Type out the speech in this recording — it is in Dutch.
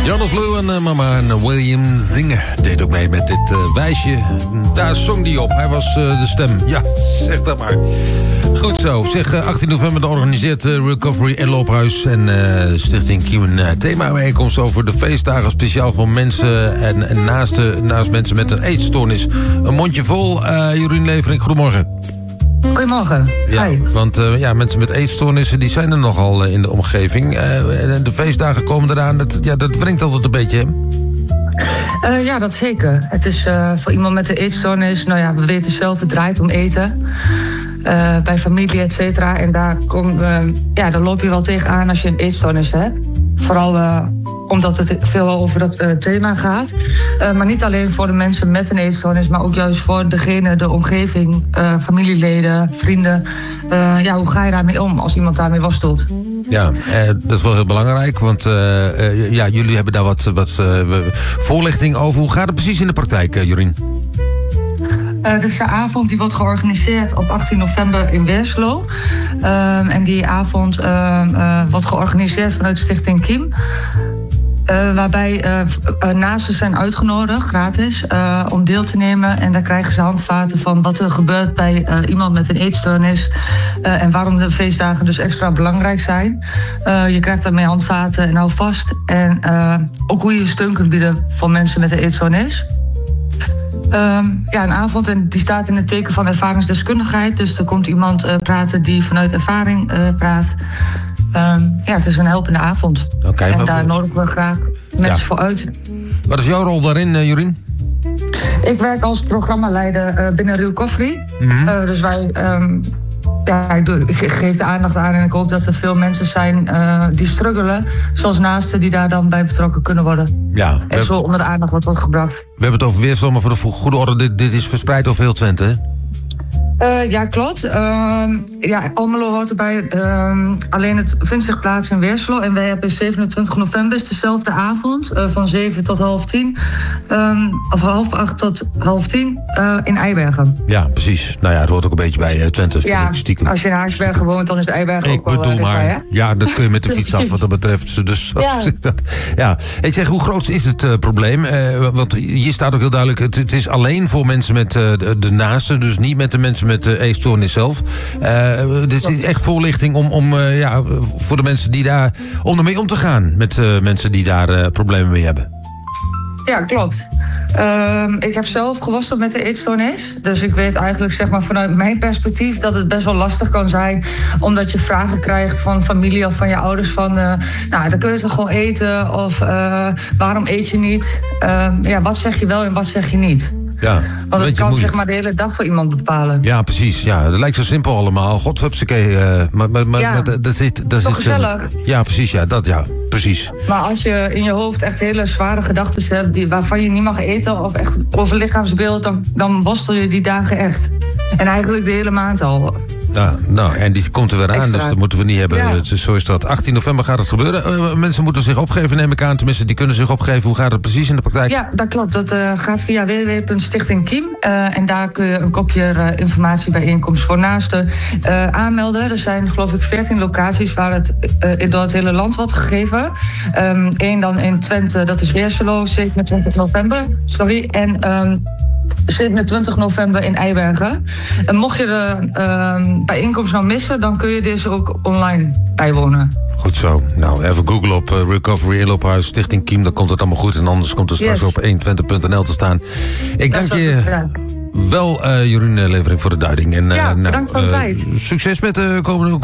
Jonathan Blue en mama en William Zinger deed ook mee met dit wijsje. Daar zong die op. Hij was de stem. Ja, zeg dat maar. Goed zo. Zeg, 18 november organiseert Recovery en Loophuis en Stichting Kiem een thema-bijeenkomst over de feestdagen. Speciaal voor mensen en naast mensen met een eetstoornis. Een mondje vol. Jorien Levering, goedemorgen. Goedemorgen. Ja, hi. Want mensen met eetstoornissen die zijn er nogal in de omgeving. De feestdagen komen eraan. Dat wringt altijd een beetje, hè? Ja, dat zeker. Het is voor iemand met een eetstoornis... we weten zelf, het draait om eten. Bij familie, et cetera. En daar loop je wel tegenaan als je een eetstoornis hebt. Vooral omdat het veel over dat thema gaat. Maar niet alleen voor de mensen met een eetstoornis... maar ook juist voor de omgeving, familieleden, vrienden. Hoe ga je daarmee om als iemand daarmee worstelt? Ja, dat is wel heel belangrijk, want jullie hebben daar wat voorlichting over. Hoe gaat het precies in de praktijk, Jorien? Dus de avond die wordt georganiseerd op 18 november in Weerslo. En die avond wordt georganiseerd vanuit Stichting Kiem. Waarbij naasten zijn uitgenodigd, gratis, om deel te nemen. En daar krijgen ze handvaten van wat er gebeurt bij iemand met een eetstoornis. En waarom de feestdagen dus extra belangrijk zijn. Je krijgt daarmee handvaten en hou vast. En ook hoe je steun kunt bieden voor mensen met een eetstoornis. Een avond en die staat in het teken van ervaringsdeskundigheid. Dus er komt iemand praten die vanuit ervaring praat. Het is een helpende avond. Okay, en daar nodigen we graag mensen voor uit. Wat is jouw rol daarin, Jorien? Ik werk als programmaleider binnen Recovery. Mm-hmm. Dus wij... ik geef de aandacht aan en ik hoop dat er veel mensen zijn die struggelen. Zoals naasten die daar dan bij betrokken kunnen worden. Ja, en zo onder de aandacht wordt gebracht. We hebben het over Weerslo, maar voor de goede orde, dit is verspreid over heel Twente, hè? Ja, klopt. Almelo hoort erbij. Alleen het vindt zich plaats in Weerslo. En wij hebben 27 november, is dezelfde avond, van 7 tot 9:30. Of 7:30 tot 9:30 in Eibergen. Ja, precies. Nou ja, het hoort ook een beetje bij Twente. Ja, als je in Eibergen woont, dan is Eibergen ook wel erbij, hè? Ja, dat kun je met de fiets af wat dat betreft. Dus ja. Hey, zeg, hoe groot is het probleem? Want hier staat ook heel duidelijk, het is alleen voor mensen met de naasten, dus niet met de mensen met de eetstoornis zelf. Dit is echt voorlichting om voor de mensen die daar... om ermee om te gaan met mensen die daar problemen mee hebben. Ja, klopt. Ik heb zelf geworsteld met de eetstoornis. Dus ik weet eigenlijk, zeg maar, vanuit mijn perspectief dat het best wel lastig kan zijn. Omdat je vragen krijgt van familie of van je ouders van... dan kun je toch gewoon eten? Of waarom eet je niet? Wat zeg je wel en wat zeg je niet? Ja, want het kan zeg maar de hele dag voor iemand bepalen. Ja, precies. Ja, dat lijkt zo simpel allemaal. Godhupsakee. Maar dat zit... Dat is toch gezellig? Ja, precies. Ja, precies. Maar als je in je hoofd echt hele zware gedachten hebt... waarvan je niet mag eten of echt over lichaamsbeeld... dan worstel je die dagen echt. En eigenlijk de hele maand al. Ja, en die komt er weer aan, dus dat moeten we niet hebben. Ja. Zo is dat. 18 november gaat het gebeuren. Mensen moeten zich opgeven, neem ik aan. Tenminste, die kunnen zich opgeven. Hoe gaat het precies in de praktijk? Ja, dat klopt. Dat gaat via www.stichtingkiem. En daar kun je een kopje informatiebijeenkomst voor naasten aanmelden. Er zijn, geloof ik, 14 locaties waar het door het hele land wordt gegeven. Eén dan in Twente, dat is Weerselo, 27 november. En 27 november in Eibergen. En mocht je de bijeenkomst nou missen, dan kun je deze ook online bijwonen. Goed zo. Nou, even googlen op Recovery en Loophuis, Stichting Kiem, dan komt het allemaal goed. En anders komt het straks op 120.nl te staan. Ik dank je wel, Jorien Levering, voor de duiding. En, bedankt voor de tijd. Succes met de komende